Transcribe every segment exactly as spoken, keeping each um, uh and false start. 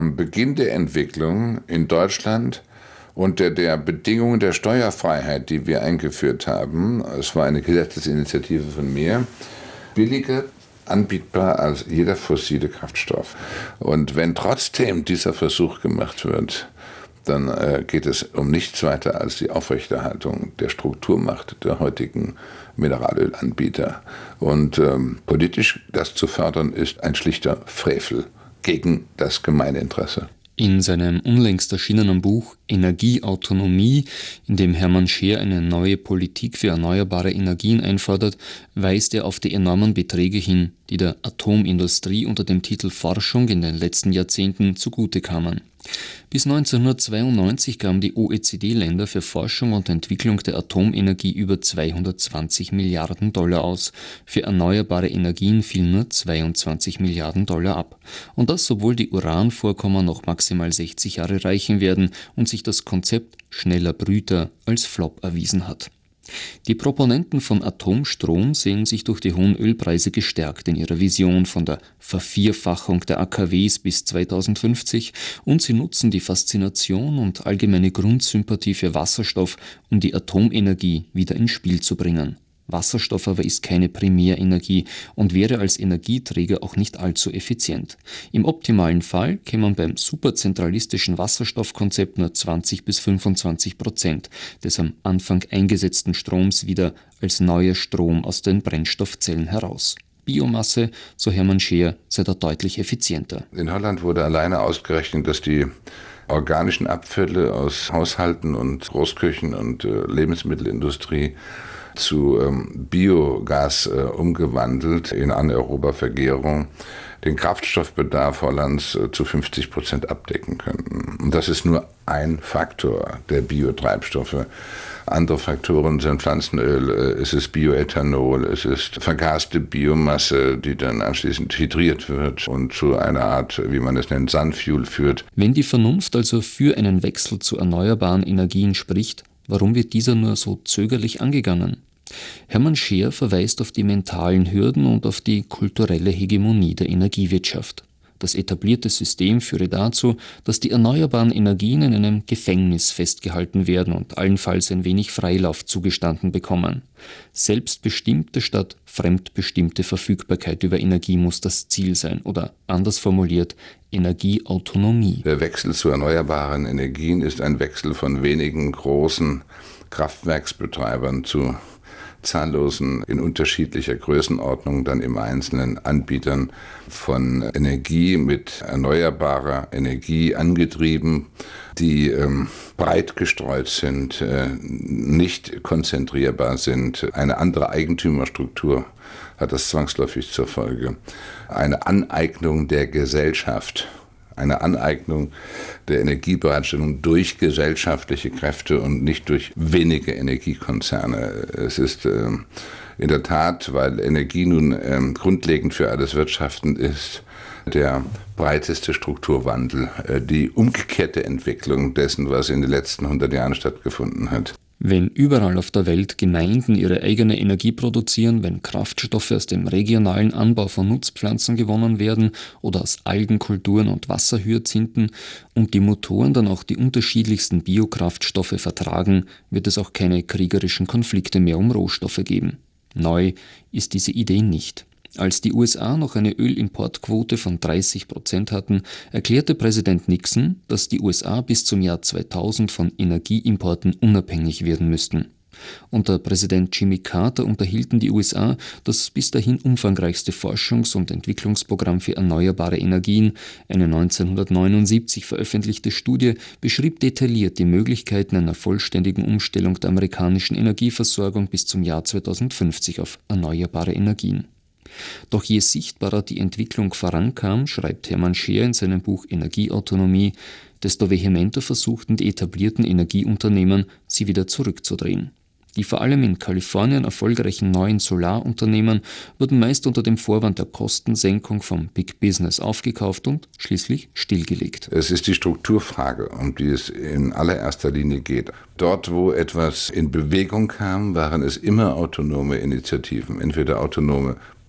Beginn der Entwicklung in Deutschland unter der Bedingung der Steuerfreiheit, die wir eingeführt haben, es war eine Gesetzesinitiative von mir, billiger anbietbar als jeder fossile Kraftstoff. Und wenn trotzdem dieser Versuch gemacht wird, dann äh, geht es um nichts weiter als die Aufrechterhaltung der Strukturmacht der heutigen Mineralölanbieter. Und ähm, politisch das zu fördern, ist ein schlichter Frevel gegen das Gemeininteresse. In seinem unlängst erschienenen Buch Energieautonomie, in dem Hermann Scheer eine neue Politik für erneuerbare Energien einfordert, weist er auf die enormen Beträge hin, die der Atomindustrie unter dem Titel Forschung in den letzten Jahrzehnten zugute kamen. Bis neunzehnhundertzweiundneunzig gaben die O E C D-Länder für Forschung und Entwicklung der Atomenergie über zweihundertzwanzig Milliarden Dollar aus. Für erneuerbare Energien fielen nur zweiundzwanzig Milliarden Dollar ab. Und das, obwohl die Uranvorkommen noch maximal sechzig Jahre reichen werden und sich das Konzept schneller Brüter als Flop erwiesen hat. Die Proponenten von Atomstrom sehen sich durch die hohen Ölpreise gestärkt in ihrer Vision von der Vervierfachung der A K Ws bis zweitausendfünfzig und sie nutzen die Faszination und allgemeine Grundsympathie für Wasserstoff, um die Atomenergie wieder ins Spiel zu bringen. Wasserstoff aber ist keine Primärenergie und wäre als Energieträger auch nicht allzu effizient. Im optimalen Fall kämen beim superzentralistischen Wasserstoffkonzept nur zwanzig bis fünfundzwanzig Prozent des am Anfang eingesetzten Stroms wieder als neuer Strom aus den Brennstoffzellen heraus. Biomasse, so Hermann Scheer, sei da deutlich effizienter. In Holland wurde alleine ausgerechnet, dass die organischen Abfälle aus Haushalten und Großküchen und äh, Lebensmittelindustrie zu ähm, Biogas äh, umgewandelt in anaerober Vergärung den Kraftstoffbedarf Hollands äh, zu fünfzig Prozent abdecken könnten. Und das ist nur ein Faktor der Biotreibstoffe. Andere Faktoren sind Pflanzenöl, äh, es ist Bioethanol, es ist vergaste Biomasse, die dann anschließend hydriert wird und zu einer Art, wie man es nennt, Sunfuel führt. Wenn die Vernunft also für einen Wechsel zu erneuerbaren Energien spricht, warum wird dieser nur so zögerlich angegangen? Hermann Scheer verweist auf die mentalen Hürden und auf die kulturelle Hegemonie der Energiewirtschaft. Das etablierte System führe dazu, dass die erneuerbaren Energien in einem Gefängnis festgehalten werden und allenfalls ein wenig Freilauf zugestanden bekommen. Selbstbestimmte statt fremdbestimmte Verfügbarkeit über Energie muss das Ziel sein oder anders formuliert Energieautonomie. Der Wechsel zu erneuerbaren Energien ist ein Wechsel von wenigen großen Kraftwerksbetreibern zu zahllosen, in unterschiedlicher Größenordnung dann im Einzelnen Anbietern von Energie mit erneuerbarer Energie angetrieben, die ähm, breit gestreut sind, äh, nicht konzentrierbar sind. Eine andere Eigentümerstruktur hat das zwangsläufig zur Folge. Eine Aneignung der Gesellschaft. Eine Aneignung der Energiebereitstellung durch gesellschaftliche Kräfte und nicht durch wenige Energiekonzerne. Es ist äh, in der Tat, weil Energie nun äh, grundlegend für alles Wirtschaften ist, der breiteste Strukturwandel, äh, die umgekehrte Entwicklung dessen, was in den letzten hundert Jahren stattgefunden hat. Wenn überall auf der Welt Gemeinden ihre eigene Energie produzieren, wenn Kraftstoffe aus dem regionalen Anbau von Nutzpflanzen gewonnen werden oder aus Algenkulturen und Wasserhyazinthen und die Motoren dann auch die unterschiedlichsten Biokraftstoffe vertragen, wird es auch keine kriegerischen Konflikte mehr um Rohstoffe geben. Neu ist diese Idee nicht. Als die U S A noch eine Ölimportquote von dreißig Prozent hatten, erklärte Präsident Nixon, dass die U S A bis zum Jahr zweitausend von Energieimporten unabhängig werden müssten. Unter Präsident Jimmy Carter unterhielten die U S A das bis dahin umfangreichste Forschungs- und Entwicklungsprogramm für erneuerbare Energien. Eine neunzehnhundertneunundsiebzig veröffentlichte Studie beschrieb detailliert die Möglichkeiten einer vollständigen Umstellung der amerikanischen Energieversorgung bis zum Jahr zweitausendfünfzig auf erneuerbare Energien. Doch je sichtbarer die Entwicklung vorankam, schreibt Hermann Scheer in seinem Buch Energieautonomie, desto vehementer versuchten die etablierten Energieunternehmen, sie wieder zurückzudrehen. Die vor allem in Kalifornien erfolgreichen neuen Solarunternehmen wurden meist unter dem Vorwand der Kostensenkung vom Big Business aufgekauft und schließlich stillgelegt. Es ist die Strukturfrage, um die es in allererster Linie geht. Dort, wo etwas in Bewegung kam, waren es immer autonome Initiativen, entweder autonome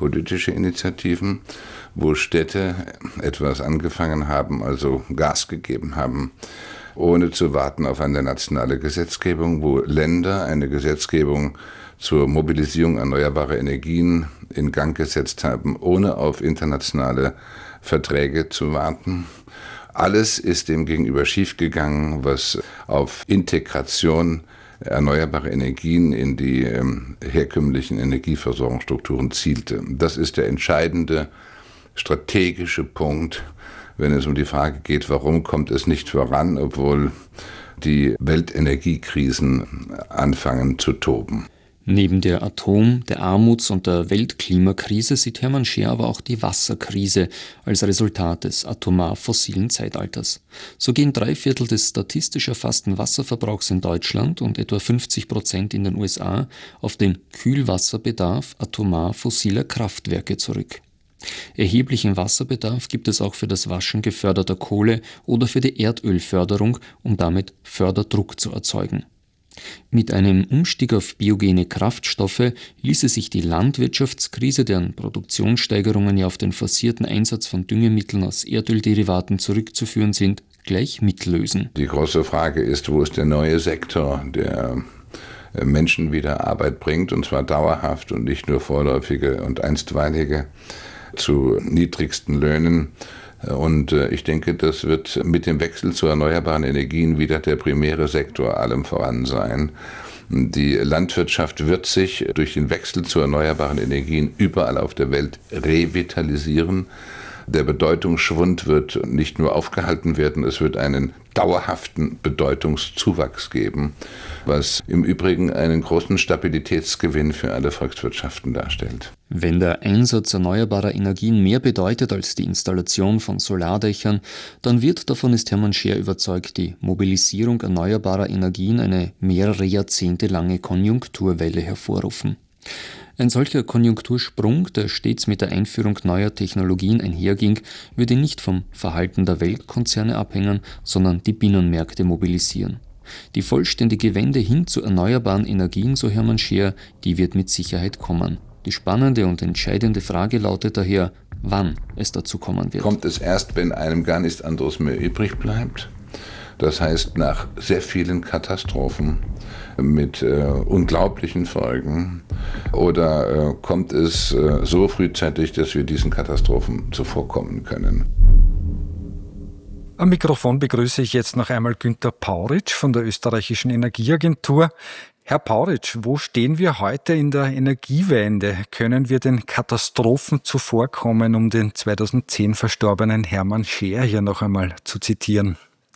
politische Initiativen, wo Städte etwas angefangen haben, also Gas gegeben haben, ohne zu warten auf eine nationale Gesetzgebung, wo Länder eine Gesetzgebung zur Mobilisierung erneuerbarer Energien in Gang gesetzt haben, ohne auf internationale Verträge zu warten. Alles ist dem gegenüber schiefgegangen, was auf Integration erneuerbarer Energien in die ähm, herkömmlichen Energieversorgungsstrukturen zielte. Das ist der entscheidende strategische Punkt, wenn es um die Frage geht, warum kommt es nicht voran, obwohl die Weltenergiekrisen anfangen zu toben. Neben der Atom-, der Armuts- und der Weltklimakrise sieht Hermann Scheer aber auch die Wasserkrise als Resultat des atomar-fossilen Zeitalters. So gehen drei Viertel des statistisch erfassten Wasserverbrauchs in Deutschland und etwa fünfzig Prozent in den U S A auf den Kühlwasserbedarf atomar-fossiler Kraftwerke zurück. Erheblichen Wasserbedarf gibt es auch für das Waschen geförderter Kohle oder für die Erdölförderung, um damit Förderdruck zu erzeugen. Mit einem Umstieg auf biogene Kraftstoffe ließe sich die Landwirtschaftskrise, deren Produktionssteigerungen ja auf den forcierten Einsatz von Düngemitteln aus Erdölderivaten zurückzuführen sind, gleich mitlösen. Die große Frage ist, wo ist der neue Sektor, der Menschen wieder Arbeit bringt, und zwar dauerhaft und nicht nur vorläufige und einstweilige zu niedrigsten Löhnen. Und ich denke, das wird mit dem Wechsel zu erneuerbaren Energien wieder der primäre Sektor allem voran sein. Die Landwirtschaft wird sich durch den Wechsel zu erneuerbaren Energien überall auf der Welt revitalisieren. Der Bedeutungsschwund wird nicht nur aufgehalten werden, es wird einen dauerhaften Bedeutungszuwachs geben, was im Übrigen einen großen Stabilitätsgewinn für alle Volkswirtschaften darstellt. Wenn der Einsatz erneuerbarer Energien mehr bedeutet als die Installation von Solardächern, dann wird, davon ist Hermann Scheer überzeugt, die Mobilisierung erneuerbarer Energien eine mehrere Jahrzehnte lange Konjunkturwelle hervorrufen. Ein solcher Konjunktursprung, der stets mit der Einführung neuer Technologien einherging, würde nicht vom Verhalten der Weltkonzerne abhängen, sondern die Binnenmärkte mobilisieren. Die vollständige Wende hin zu erneuerbaren Energien, so Hermann Scheer, die wird mit Sicherheit kommen. Die spannende und entscheidende Frage lautet daher, wann es dazu kommen wird. Kommt es erst, wenn einem gar nichts anderes mehr übrig bleibt? Das heißt, nach sehr vielen Katastrophen mit äh, unglaublichen Folgen, oder äh, kommt es äh, so frühzeitig, dass wir diesen Katastrophen zuvorkommen können? Am Mikrofon begrüße ich jetzt noch einmal Günter Pauritsch von der Österreichischen Energieagentur. Herr Pauritsch, wo stehen wir heute in der Energiewende? Können wir den Katastrophen zuvorkommen, um den zweitausendzehn verstorbenen Hermann Scheer hier noch einmal zu zitieren?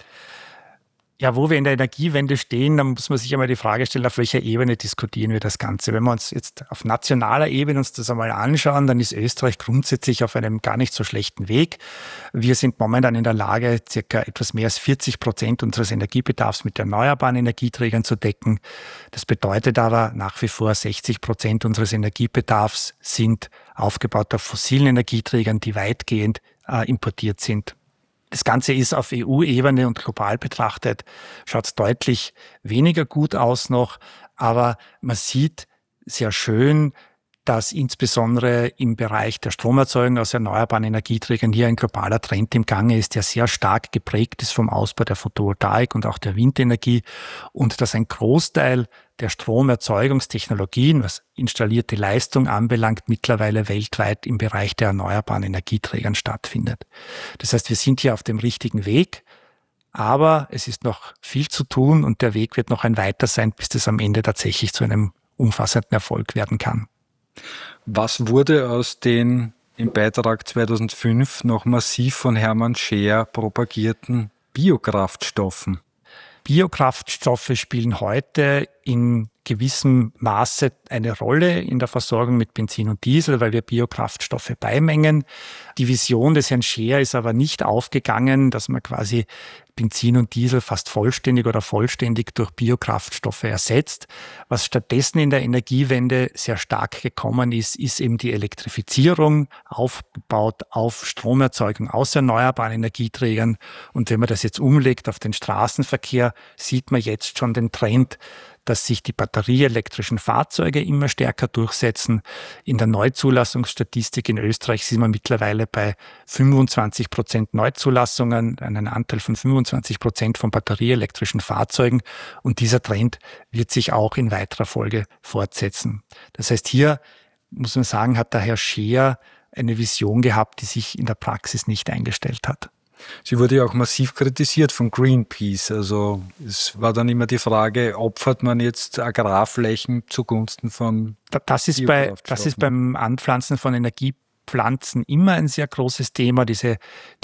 Ja, wo wir in der Energiewende stehen, dann muss man sich einmal die Frage stellen, auf welcher Ebene diskutieren wir das Ganze. Wenn wir uns jetzt auf nationaler Ebene uns das einmal anschauen, dann ist Österreich grundsätzlich auf einem gar nicht so schlechten Weg. Wir sind momentan in der Lage, circa etwas mehr als vierzig Prozent unseres Energiebedarfs mit erneuerbaren Energieträgern zu decken. Das bedeutet aber nach wie vor, sechzig Prozent unseres Energiebedarfs sind aufgebaut auf fossilen Energieträgern, die weitgehend äh, importiert sind. Das Ganze ist auf E U-Ebene und global betrachtet, schaut es deutlich weniger gut aus noch, aber man sieht sehr schön, dass insbesondere im Bereich der Stromerzeugung aus erneuerbaren Energieträgern hier ein globaler Trend im Gange ist, der sehr stark geprägt ist vom Ausbau der Photovoltaik und auch der Windenergie, und dass ein Großteil der Stromerzeugungstechnologien, was installierte Leistung anbelangt, mittlerweile weltweit im Bereich der erneuerbaren Energieträgern stattfindet. Das heißt, wir sind hier auf dem richtigen Weg, aber es ist noch viel zu tun und der Weg wird noch ein weiter sein, bis das am Ende tatsächlich zu einem umfassenden Erfolg werden kann. Was wurde aus den im Beitrag zweitausendfünf noch massiv von Hermann Scheer propagierten Biokraftstoffen? Biokraftstoffe spielen heute in gewissem Maße eine Rolle in der Versorgung mit Benzin und Diesel, weil wir Biokraftstoffe beimengen. Die Vision des Herrn Scheer ist aber nicht aufgegangen, dass man quasi Benzin und Diesel fast vollständig oder vollständig durch Biokraftstoffe ersetzt. Was stattdessen in der Energiewende sehr stark gekommen ist, ist eben die Elektrifizierung, aufgebaut auf Stromerzeugung aus erneuerbaren Energieträgern. Und wenn man das jetzt umlegt auf den Straßenverkehr, sieht man jetzt schon den Trend, dass sich die batterieelektrischen Fahrzeuge immer stärker durchsetzen. In der Neuzulassungsstatistik in Österreich sind wir mittlerweile bei fünfundzwanzig Prozent Neuzulassungen, einen Anteil von fünfundzwanzig Prozent von batterieelektrischen Fahrzeugen. Und dieser Trend wird sich auch in weiterer Folge fortsetzen. Das heißt, hier muss man sagen, hat der Herr Scheer eine Vision gehabt, die sich in der Praxis nicht eingestellt hat. Sie wurde ja auch massiv kritisiert von Greenpeace. Also es war dann immer die Frage, opfert man jetzt Agrarflächen zugunsten von Das ist, bei, das ist beim Anpflanzen von Energiepflanzen immer ein sehr großes Thema. Diese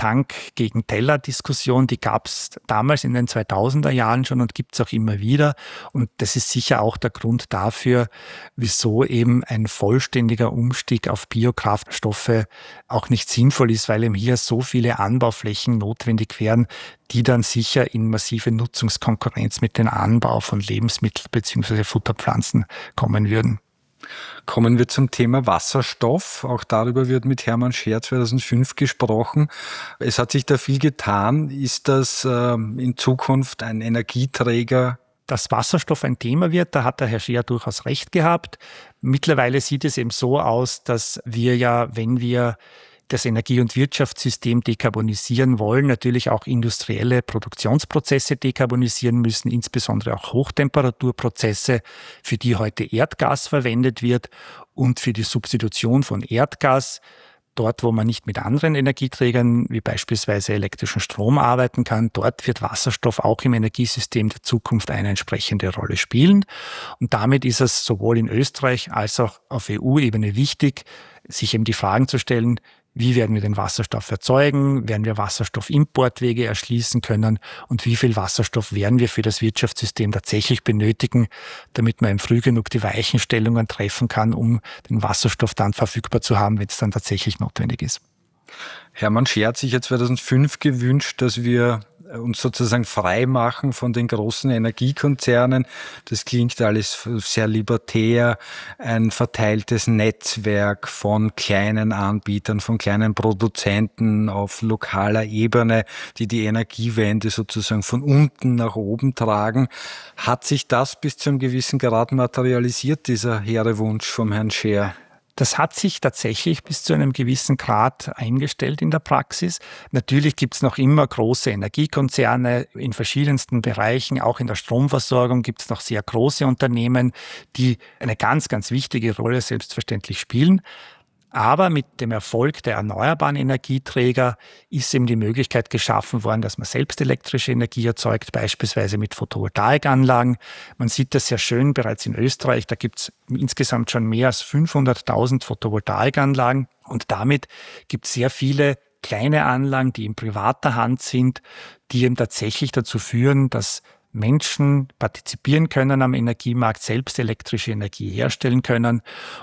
Tank-gegen-Teller-Diskussion, die gab es damals in den zweitausender Jahren schon und gibt es auch immer wieder. Und das ist sicher auch der Grund dafür, wieso eben ein vollständiger Umstieg auf Biokraftstoffe auch nicht sinnvoll ist, weil eben hier so viele Anbauflächen notwendig wären, die dann sicher in massive Nutzungskonkurrenz mit dem Anbau von Lebensmitteln bzw. Futterpflanzen kommen würden. Kommen wir zum Thema Wasserstoff. Auch darüber wird mit Hermann Scheer zweitausendfünf gesprochen. Es hat sich da viel getan. Ist das äh, in Zukunft ein Energieträger? Dass Wasserstoff ein Thema wird, da hat der Herr Scheer durchaus recht gehabt. Mittlerweile sieht es eben so aus, dass wir ja, wenn wir das Energie- und Wirtschaftssystem dekarbonisieren wollen, natürlich auch industrielle Produktionsprozesse dekarbonisieren müssen, insbesondere auch Hochtemperaturprozesse, für die heute Erdgas verwendet wird und für die Substitution von Erdgas. Dort, wo man nicht mit anderen Energieträgern wie beispielsweise elektrischen Strom arbeiten kann, dort wird Wasserstoff auch im Energiesystem der Zukunft eine entsprechende Rolle spielen. Und damit ist es sowohl in Österreich als auch auf E U-Ebene wichtig, sich eben die Fragen zu stellen, wie werden wir den Wasserstoff erzeugen? Werden wir Wasserstoffimportwege erschließen können? Und wie viel Wasserstoff werden wir für das Wirtschaftssystem tatsächlich benötigen, damit man früh genug die Weichenstellungen treffen kann, um den Wasserstoff dann verfügbar zu haben, wenn es dann tatsächlich notwendig ist? Hermann Scheer hat sich ja zweitausendfünf gewünscht, dass wir uns sozusagen frei machen von den großen Energiekonzernen. Das klingt alles sehr libertär. Ein verteiltes Netzwerk von kleinen Anbietern, von kleinen Produzenten auf lokaler Ebene, die die Energiewende sozusagen von unten nach oben tragen. Hat sich das bis zu einem gewissen Grad materialisiert, dieser hehre Wunsch vom Herrn Scheer? Das hat sich tatsächlich bis zu einem gewissen Grad eingestellt in der Praxis. Natürlich gibt es noch immer große Energiekonzerne in verschiedensten Bereichen. Auch in der Stromversorgung gibt es noch sehr große Unternehmen, die eine ganz, ganz wichtige Rolle selbstverständlich spielen. Aber mit dem Erfolg der erneuerbaren Energieträger ist eben die Möglichkeit geschaffen worden, dass man selbst elektrische Energie erzeugt, beispielsweise mit Photovoltaikanlagen. Man sieht das sehr schön bereits in Österreich. Da gibt es insgesamt schon mehr als fünfhunderttausend Photovoltaikanlagen. Und damit gibt es sehr viele kleine Anlagen, die in privater Hand sind, die eben tatsächlich dazu führen, dass Menschen partizipieren können am Energiemarkt, selbst elektrische Energie herstellen können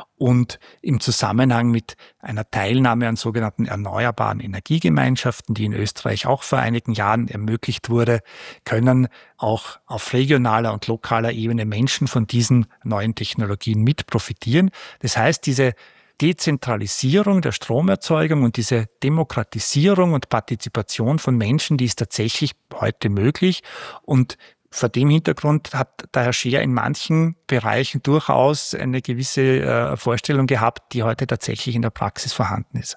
und im Zusammenhang mit einer Teilnahme an sogenannten erneuerbaren Energiegemeinschaften, die in Österreich auch vor einigen Jahren ermöglicht wurde, können auch auf regionaler und lokaler Ebene Menschen von diesen neuen Technologien mit profitieren. Das heißt, diese Dezentralisierung der Stromerzeugung und diese Demokratisierung und Partizipation von Menschen, die ist tatsächlich heute möglich. Und vor dem Hintergrund hat der Herr Scheer in manchen Bereichen durchaus eine gewisse äh, Vorstellung gehabt, die heute tatsächlich in der Praxis vorhanden ist.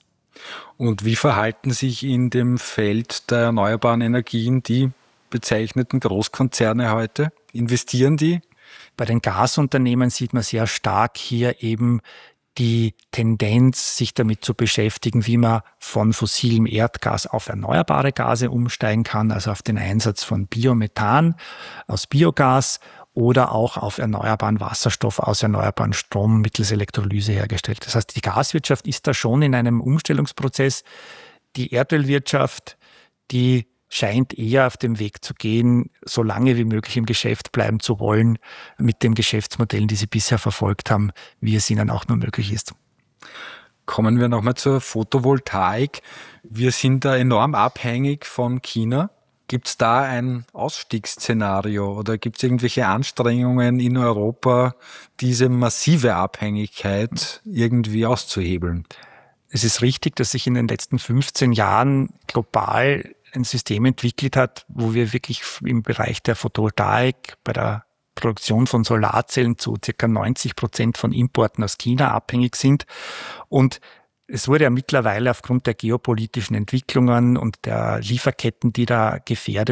Und wie verhalten sich in dem Feld der erneuerbaren Energien die bezeichneten Großkonzerne heute? Investieren die? Bei den Gasunternehmen sieht man sehr stark hier eben die Tendenz, sich damit zu beschäftigen, wie man von fossilem Erdgas auf erneuerbare Gase umsteigen kann, also auf den Einsatz von Biomethan aus Biogas oder auch auf erneuerbaren Wasserstoff aus erneuerbaren Strom mittels Elektrolyse hergestellt. Das heißt, die Gaswirtschaft ist da schon in einem Umstellungsprozess. Die Erdölwirtschaft, die scheint eher auf dem Weg zu gehen, so lange wie möglich im Geschäft bleiben zu wollen, mit den Geschäftsmodellen, die sie bisher verfolgt haben, wie es ihnen auch nur möglich ist. Kommen wir nochmal zur Photovoltaik. Wir sind da enorm abhängig von China. Gibt es da ein Ausstiegsszenario oder gibt es irgendwelche Anstrengungen in Europa, diese massive Abhängigkeit irgendwie auszuhebeln? Es ist richtig, dass sich in den letzten fünfzehn Jahren global ein System entwickelt hat, wo wir wirklich im Bereich der Photovoltaik, bei der Produktion von Solarzellen zu ca. neunzig Prozent von Importen aus China abhängig sind. Und es wurde ja mittlerweile aufgrund der geopolitischen Entwicklungen und der Lieferketten, die da gefährdet